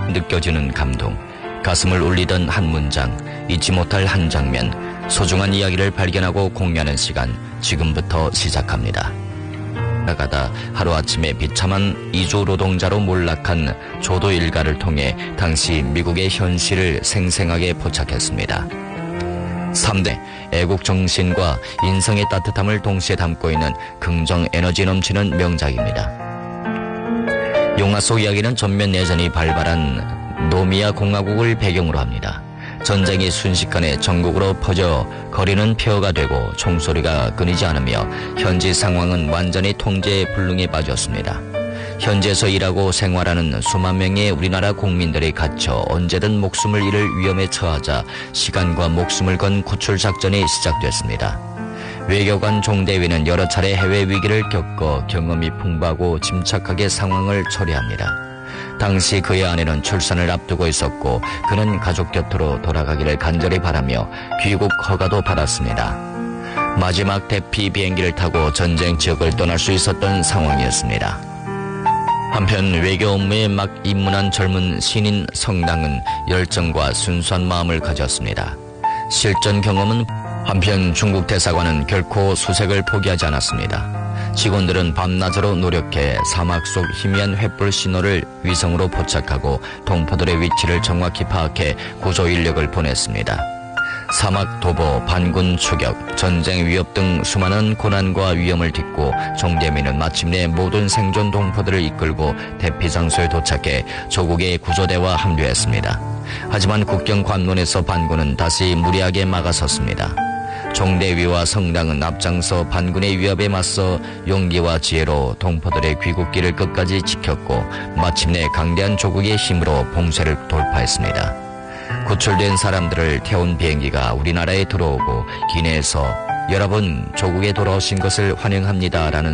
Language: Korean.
느껴지는 감동, 가슴을 울리던 한 문장, 잊지 못할 한 장면, 소중한 이야기를 발견하고 공유하는 시간, 지금부터 시작합니다. 나가다 하루아침에 비참한 이주 노동자로 몰락한 조도 일가를 통해 당시 미국의 현실을 생생하게 포착했습니다. 3대 애국정신과 인성의 따뜻함을 동시에 담고 있는 긍정 에너지 넘치는 명작입니다. 영화 속 이야기는 전면 내전이 발발한 노미아 공화국을 배경으로 합니다. 전쟁이 순식간에 전국으로 퍼져 거리는 폐허가 되고 총소리가 끊이지 않으며 현지 상황은 완전히 통제의 불능에 빠졌습니다. 현지에서 일하고 생활하는 수만 명의 우리나라 국민들이 갇혀 언제든 목숨을 잃을 위험에 처하자 시간과 목숨을 건 구출 작전이 시작됐습니다. 외교관 종대위는 여러 차례 해외 위기를 겪어 경험이 풍부하고 침착하게 상황을 처리합니다. 당시 그의 아내는 출산을 앞두고 있었고 그는 가족 곁으로 돌아가기를 간절히 바라며 귀국 허가도 받았습니다. 마지막 대피 비행기를 타고 전쟁 지역을 떠날 수 있었던 상황이었습니다. 한편 외교 업무에 막 입문한 젊은 신인 성당은 열정과 순수한 마음을 가졌습니다. 실전 경험은 한편 중국 대사관은 결코 수색을 포기하지 않았습니다. 직원들은 밤낮으로 노력해 사막 속 희미한 횃불 신호를 위성으로 포착하고 동포들의 위치를 정확히 파악해 구조 인력을 보냈습니다. 사막 도보, 반군 추격, 전쟁 위협 등 수많은 고난과 위험을 딛고 종대민은 마침내 모든 생존 동포들을 이끌고 대피 장소에 도착해 조국의 구조대와 합류했습니다. 하지만 국경 관문에서 반군은 다시 무리하게 막아섰습니다. 종대위와 성당은 앞장서 반군의 위협에 맞서 용기와 지혜로 동포들의 귀국길을 끝까지 지켰고 마침내 강대한 조국의 힘으로 봉쇄를 돌파했습니다. 구출된 사람들을 태운 비행기가 우리나라에 들어오고 기내에서 여러분 조국에 돌아오신 것을 환영합니다 라는